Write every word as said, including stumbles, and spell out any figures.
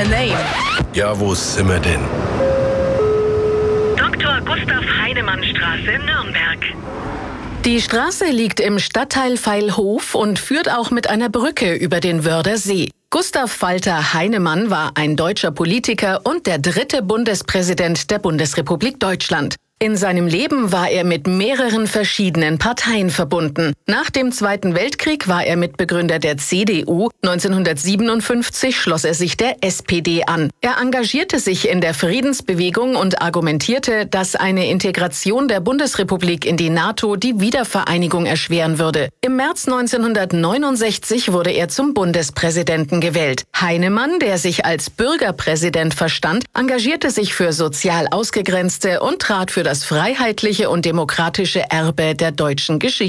a name. Ja, wo sind wir denn? Doktor Gustav Heinemann Straße, Nürnberg. Die Straße liegt im Stadtteil Veilhof und führt auch mit einer Brücke über den Wörder See. Gustav Walter Heinemann war ein deutscher Politiker und der dritte Bundespräsident der Bundesrepublik Deutschland. In seinem Leben war er mit mehreren verschiedenen Parteien verbunden. Nach dem Zweiten Weltkrieg war er Mitbegründer der C D U. neunzehnhundertsiebenundfünfzig schloss er sich der S P D an. Er engagierte sich in der Friedensbewegung und argumentierte, dass eine Integration der Bundesrepublik in die NATO die Wiedervereinigung erschweren würde. Im März neunzehnhundertneunundsechzig wurde er zum Bundespräsidenten gewählt. Heinemann, der sich als Bürgerpräsident verstand, engagierte sich für sozial Ausgegrenzte und trat für das freiheitliche und demokratische Erbe der deutschen Geschichte.